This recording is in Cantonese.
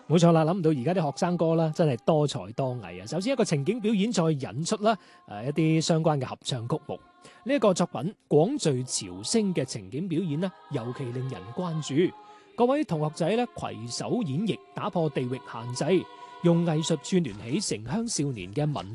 冇錯啦，諗唔到而家啲學生哥啦，真係多才多藝啊！首先一個情景表演，再引出啦一啲相關嘅合唱曲目。呢一個作品廣聚潮聲嘅情景表演呢，尤其令人關注。各位同學仔咧攜手演繹，打破地域限制，用藝術串聯起城鄉少年嘅文